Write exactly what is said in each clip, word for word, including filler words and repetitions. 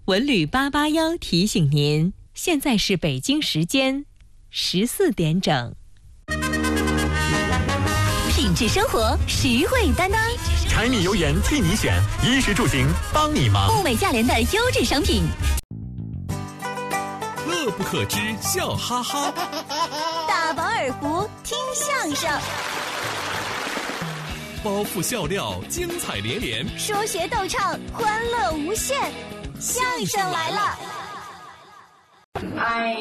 文旅八八幺提醒您，现在是北京时间十四点整。 品质生活，实惠担当。 柴米油盐替你选，衣食住行帮你忙。 物美价廉的优质商品。 乐不可支，笑哈哈。 大饱耳福，听相声。 包袱笑料，精彩连连。 说学逗唱，欢乐无限。相声来了。 哎，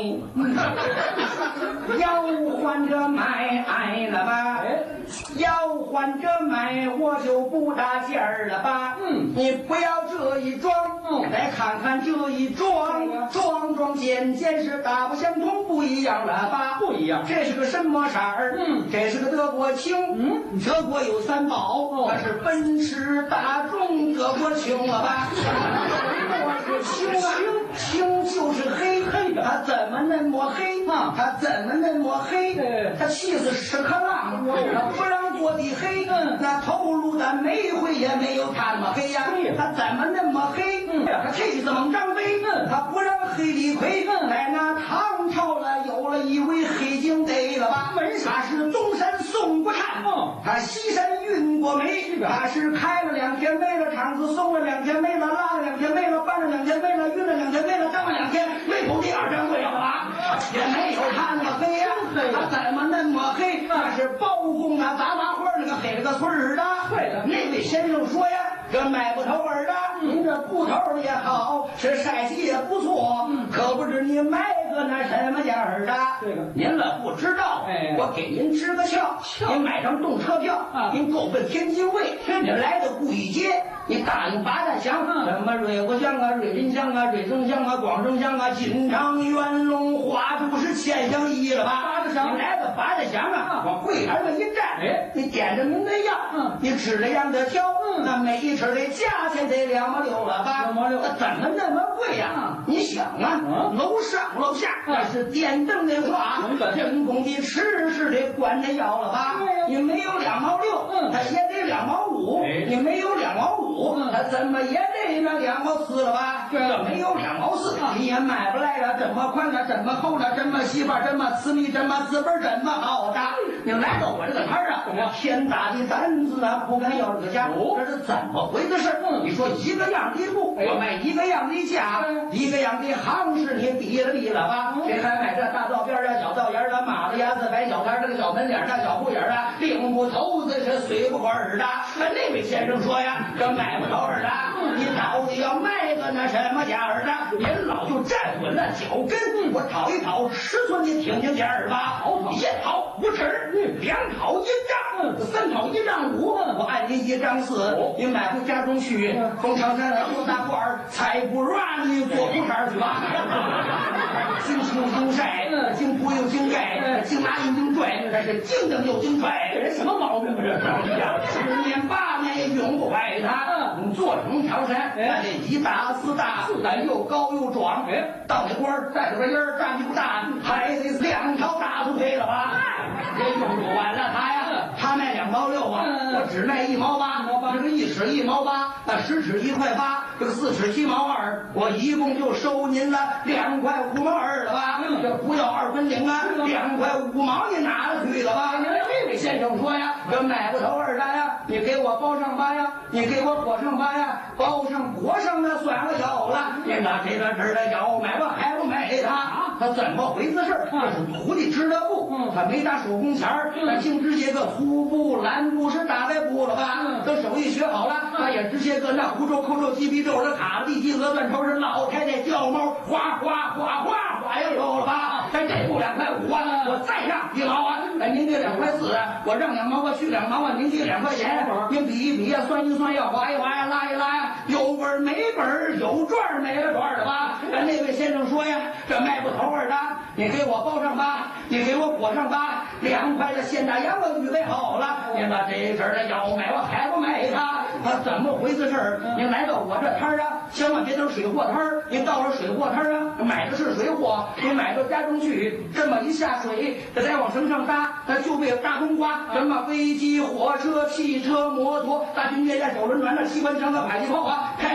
要换着买爱了吧？要换着买我就不大劲儿了吧？嗯，你不要这一装，嗯，再看看这一装，装装件件是大不相同，不一样了吧？不一样，这是个什么色儿？嗯，这是个德国青。嗯，德国有三宝，那是奔驰、大众、德国青了吧？我是青啊，青就是黑黑的，它怎么那么黑啊？它怎么那么黑？它气死屎壳郎，它不让过的黑，那头颅的煤灰也没有它那么黑呀。它怎么那么黑？它气死猛张飞，它不让黑李逵。在那唐朝了，有了一位黑警得了吧？他是东山宋国禅，他西山运过煤，他是开了两天煤了，厂子送了两天煤了，拉了两天煤了，搬了两天煤了，运了两天煤了，当了两天煤口第二掌柜了吧？也没有他那么黑呀，他怎么那么黑？那是包公啊，杂麻花那个黑了个村儿的。对的，那位先生说呀，这买不头儿的，您这布头也好，是晒洗也不错，可不知你买个那什么价儿的？这个您了不知道，哎，我给您支个窍，您买张动车票，您够奔天津卫，您来到故意街，你答应八大乡，什么瑞国乡啊、瑞林乡啊、瑞增乡啊、广正乡啊、金昌、元龙、花都是千乡一了吧？八大乡，你来到八大乡啊，往柜台上一站，哎，你点着您的药，嗯，你指着样的挑，嗯，那每一尺的价钱得两毛六了吧？两毛六，那怎么那么贵呀？你想啊，楼上楼下那是电灯的话，人工的吃是得管着要了吧？你没有两毛六，嗯，它也得两毛五，你没有两毛五，它怎么也得那两毛四了吧？这没有两毛四，你也买不来了。这么宽了，这么厚了，这么细吧，这么私密，这么资本，这么好的。你来到我这个摊儿啊，天大的胆子啊，不敢要这个价，这是怎么回事？你说一个样的布，我卖一个样的价，一个样的行市，你比了比了吧？谁还买这大道边啊、小道沿啊、马子牙子、白小摊这个小门脸啊、小铺眼啊，领不头子是随不儿的。那位先生说呀，这买不头儿的，你到底要卖个那什么价儿的？您老就站稳了脚跟，我讨一讨尺寸，你听听价儿吧。一讨五尺，两讨一丈，三讨一丈五，我按您一丈四，你买回家中去，从长山来后大褂儿，才不让你做裤衩去吧。经青经晒，经铺又经盖，经拿又经拽，这是经蹬又经拽，这人什么毛病啊？这十年八年也永不坏他。你做成长山，那得一大四大，四大又高又壮。到那官儿带着个烟儿，站不大，还得两条大腿配了吧？也用不完了他呀。他卖两毛六啊，我只卖一毛八。这个一尺一毛八，那十尺一块八，这个四尺七毛二，我一共就收您了两块五毛二了吧？这不要二分零啊，两块五毛你拿了去了吧？这位先生说呀，这买不头二的呀，你给我包上吧呀，你给我裹上吧呀，包上裹上那算我有了。你拿这个这的要买我还不买他？他怎么回事？这是土地织的布，他没打手工钱儿，他净直接个粗布、蓝布是大白布了吧？都手艺学好了，他也直接个那胡诌、扣诌、鸡皮皱的卡地鸡鹅断头是老太太叫猫，哗哗哗哗哗又有了吧？咱这布两块五啊，我再让一毛啊，哎，您给两块四，我让两毛，我去两毛啊，您给两块钱，您比一比呀，算一算呀，划一划呀，拉一拉呀，有本儿没本儿，有赚儿没了赚儿的吧？那位先生说呀，这卖不头儿的，你给我包上吧，你给我裹上吧，两块的现大洋我预备好了，您把这事儿的要买我还不买他？他怎么回事儿？您来到我这摊儿啊，千万别等水货摊儿，您到了水货摊儿啊，买的是水货，您买到家中去，这么一下水，这再往绳上搭，那就被大冬瓜，什么飞机、火车、汽车、摩托、大军舰、小轮船、那机关枪、那迫击炮啊，开往天。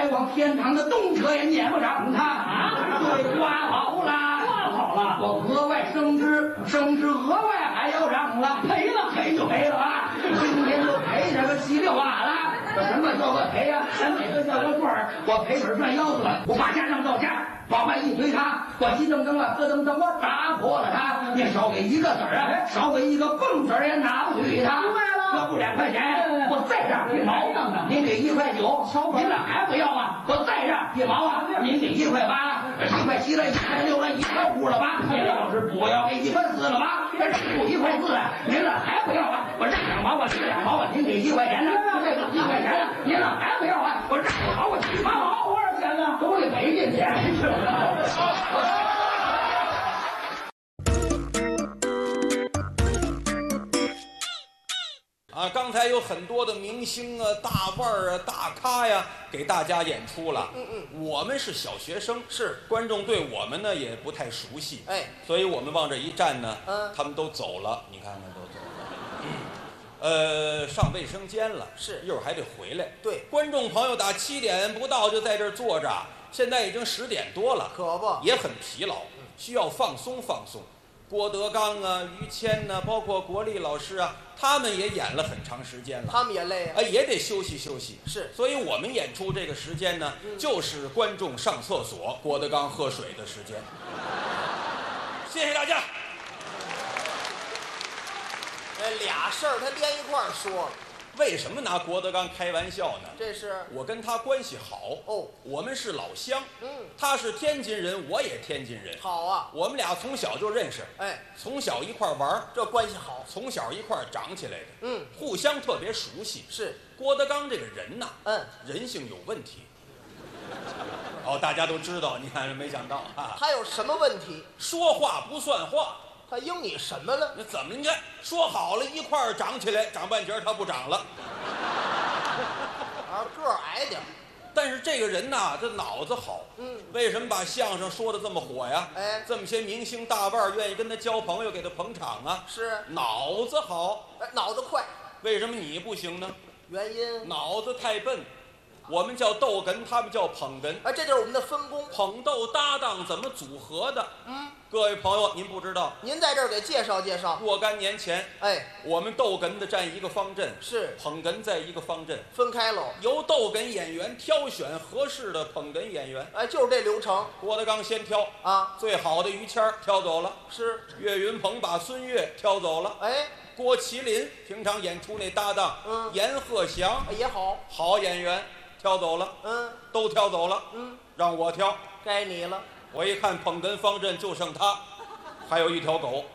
殿堂的动车也撵不上他啊！对，刮好了，刮好了，我额外升职，升职额外还要涨了，赔了赔就赔了啊！今天就赔这个稀里哗啦。这什么叫个赔呀？咱每个叫个段儿，我赔本赚腰子了，我把家当到家，往外一推他，我急噔噔啊，咯噔噔，我打破了他。你少给一个子儿啊，少给一个蹦子儿也拿不去他。对了，要不两块钱，我再让一毛，您给一块九，您这还不要啊？我再让一毛啊，您给一块八，一块七了，一块六了，一块五了吧？您要是不要给一块四了吧？这不一块四啊，您这还不要啊？我让两毛，我给两毛啊，您给一块钱呢？这个一块钱呢，您这还不要啊？我让两毛，我几毛毛多少钱呢？都得赔进去。 啊，刚才有很多的明星啊、大腕儿啊、大咖呀，给大家演出了。嗯嗯，我们是小学生，是观众对我们呢也不太熟悉，哎，所以我们往这一站呢，嗯，他们都走了，你看看都走了。呃，上卫生间了，是一会儿还得回来。对，观众朋友打七点不到就在这儿坐着，现在已经十点多了，可不也很疲劳，需要放松放松。郭德纲啊、于谦呐、啊，包括国立老师啊，他们也演了很长时间了，他们也累啊，也得休息休息。是，所以我们演出这个时间呢，嗯、就是观众上厕所、郭德纲喝水的时间。谢谢大家。 呃，俩事儿他连一块儿说了。 为什么拿郭德纲开玩笑呢？ 这是我跟他关系好哦，我们是老乡。嗯，他是天津人，我也天津人。好啊，我们俩从小就认识，哎，从小一块玩，这关系好。从小一块长起来的，嗯，互相特别熟悉。是郭德纲这个人呐，嗯，人性有问题。哦，大家都知道，你看没想到啊， 他有什么问题？ 说话不算话。 他应你什么了？ 那怎么？你看说好了一块儿长起来，长半截他不长了。 啊，个儿矮点。 但是这个人呐，这脑子好。嗯。为什么把相声说的这么火呀？哎，这么些明星大腕愿意跟他交朋友，给他捧场啊。是。脑子好。 哎，脑子快。 为什么你不行呢？ 原因？ 脑子太笨。我们叫逗哏，他们叫捧哏。 哎，这就是我们的分工。 捧逗搭档怎么组合的？嗯。各位朋友，您不知道， 您在这儿给介绍介绍。 若干年前，哎，我们逗哏的站一个方阵，是捧哏在一个方阵， 分开喽。 由逗哏演员挑选合适的捧哏演员， 哎，就是这流程。 郭德纲先挑啊，最好的于谦挑走了，是岳云鹏把孙越挑走了，哎，郭麒麟平常演出那搭档，嗯，阎鹤祥也好， 好演员挑走了，嗯，都挑走了，嗯，让我挑， 该你了。 我一看捧哏方阵就剩他，还有一条狗。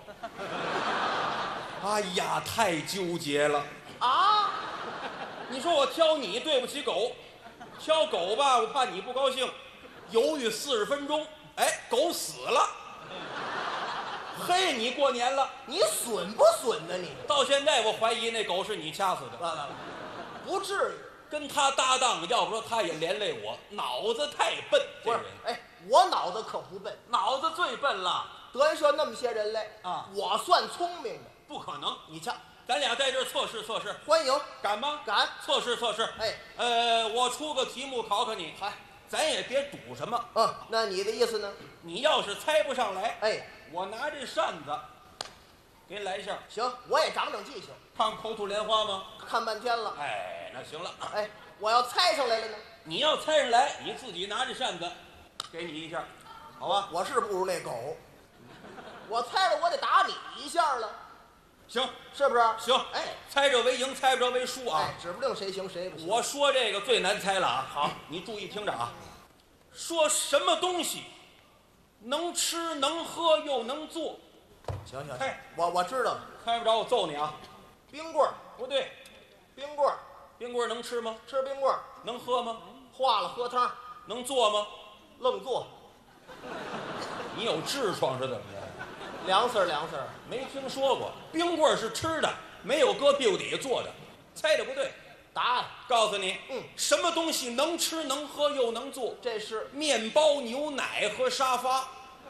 哎呀，太纠结了啊！你说我挑你对不起狗，挑狗吧，我怕你不高兴，犹豫四十分钟，哎，狗死了。嘿，你过年了， 你损不损呢？你到现在我怀疑那狗是你掐死的。 不至于， 跟他搭档，要不说他也连累我，脑子太笨。 不是，哎。我脑子可不笨， 脑子最笨了。 德云社那么些人来啊，我算聪明的。 不可能， 你瞧， 咱俩在这儿测试测试， 欢迎， 敢吗？ 敢， 测试测试。哎，呃，我出个题目考考你，嗨，咱也别赌什么。 嗯，那你的意思呢？ 你要是猜不上来， 哎， 我拿这扇子给你来一下。 行，我也长长记性。 看口吐莲花吗？ 看半天了。 哎，那行了。 哎，我要猜上来了呢？ 你要猜上来，你自己拿着扇子，给你一下。好吧， 我是不如那狗，我猜着我得打你一下了， 行， 是不是？ 行，哎，猜着为赢，猜不着为输啊， 哎，指不定谁行谁不行。 我说这个最难猜了啊，好，你注意听着啊，说什么东西能吃能喝又能做？ 行行，哎，我我知道了， 猜不着我揍你啊！ 冰棍儿不对， 冰棍儿， 冰棍儿能吃吗？ 吃冰棍儿能喝吗？ 化了喝汤。 能做吗？ 愣做。 你有痔疮是怎么着？ 凉丝儿凉丝儿， 没听说过。冰棍儿是吃的，没有搁屁股底下做的。猜的不对， 答案告诉你，嗯，什么东西能吃能喝又能做？ 这是面包、牛奶和沙发。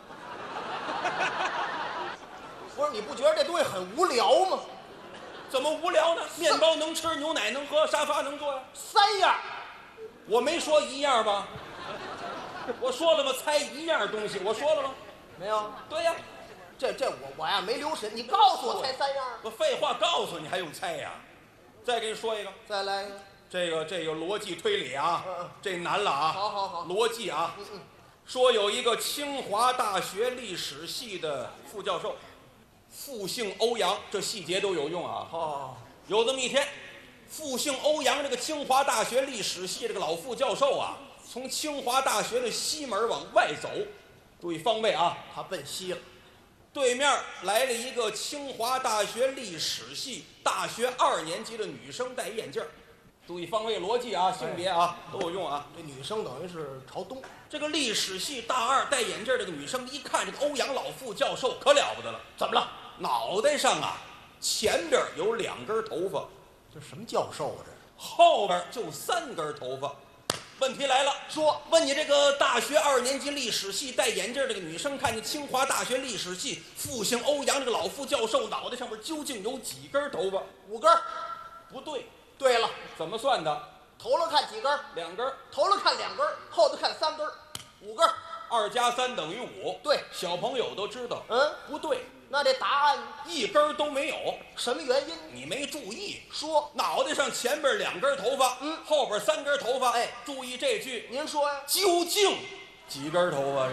不是，你不觉得这东西很无聊吗？ 怎么无聊呢？面包能吃，牛奶能喝，沙发能做呀， 三样。 我没说一样吧？ 我说了吗？猜一样东西，我说了吗？ 没有。 对呀， 这这我我呀没留神，你告诉我猜三样。 我废话告诉你还用猜呀？再给你说一个， 再来一个。 这个这个逻辑推理啊，嗯嗯这难了啊。 好好好， 逻辑啊。嗯嗯。说有一个清华大学历史系的副教授，复姓欧阳，这细节都有用啊。 哦。 有这么一天，复姓欧阳这个清华大学历史系这个老副教授啊，从清华大学的西门往外走，注意方位啊， 他奔西了。 对面来了一个清华大学历史系大学二年级的女生，戴眼镜。注意方位逻辑啊，性别啊都有用啊。 这女生等于是朝东。 这个历史系大二戴眼镜这个女生一看这个欧阳老副教授可了不得了，怎么了？脑袋上啊前边有两根头发， 这什么教授啊？这后边就三根头发。问题来了，说问你这个大学二年级历史系戴眼镜这个女生，看见清华大学历史系复姓欧阳这个老副教授脑袋上面究竟有几根头发？ 五根。 不对。 对了， 怎么算的？ 头了看几根？ 两根。 头了看两根，后头看三根，五根。 二加三等于五。 对， 小朋友都知道。 嗯， 不对。 那这答案一根都没有， 什么原因？ 你没注意。 说脑袋上前边两根头发，嗯，后边三根头发。哎，注意这句。 您说呀？ 究竟几根头发？这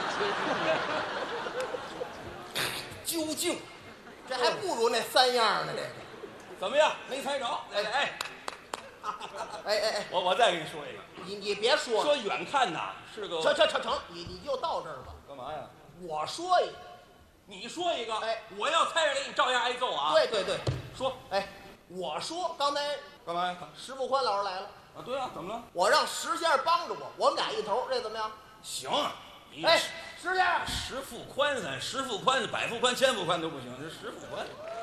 是究竟， 这还不如那三样呢。这个怎么样？没猜着？哎哎哎哎哎， 我我再给你说一个。 你你别说了， 说远看呐是个。 成成成成，你你就到这儿吧。 干嘛呀？ 我说一个。 你说一个， 哎， 我要猜着给你照样挨揍啊！ 对对对， 说， 哎，我说刚才干嘛呀？ 石富宽老师来了啊！对啊，怎么了？ 我让石先生帮着我，我们俩一头，这怎么样？ 行，你哎，石先生， 石富宽咱石富宽、百富宽、千富宽都不行，这石富宽。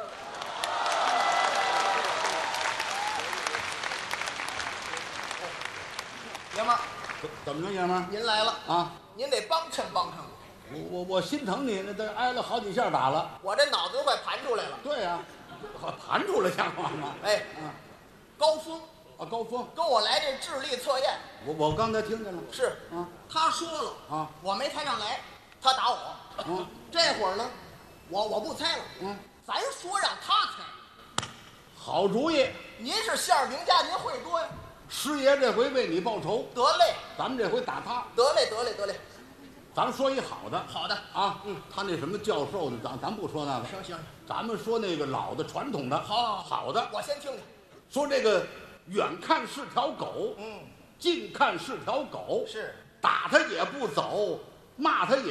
爷们儿， 怎么着，爷们儿？ 您来了啊！ 您得帮衬帮衬我。 我我我心疼你，那都挨了好几下打了。 我这脑子都快盘出来了。 对呀，盘出来像话吗？ 哎， 啊， 高峰啊，高峰跟我来这智力测验。 我我刚才听见了。 是啊， 他说了啊， 我没猜上来，他打我。 嗯， 这会儿呢，我我不猜了。 嗯， 咱说让他猜。 好主意。 您是相声名家，您会多呀。 师爷这回为你报仇。 得嘞， 咱们这回打他。 得嘞，得嘞，得嘞。 咱说一好的。 好的啊，嗯，他那什么教授的，咱咱不说那个。 行行， 咱们说那个老的传统的。 好， 好的。 我先听听。 说这个远看是条狗， 嗯， 近看是条狗， 是打他也不走，骂他也。